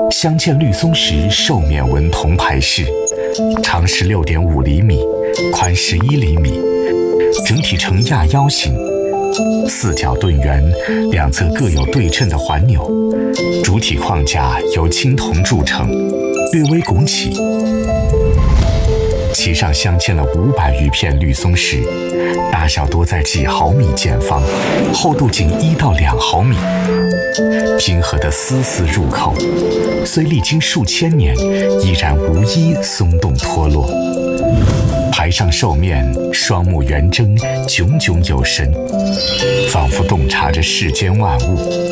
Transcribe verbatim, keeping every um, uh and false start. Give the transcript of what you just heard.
镶嵌绿松石兽面纹铜牌饰，长十六点五厘米，宽十一厘米，整体呈亚腰形，四角盾圆，两侧各有对称的环钮，主体框架由青铜铸成，略微拱起。其上镶嵌了五百余片绿松石，大小多在几毫米见方，厚度仅一到两毫米，拼合得丝丝入扣，虽历经数千年，依然无一松动脱落。牌上兽面双目圆睁，炯炯有神，仿佛洞察着世间万物。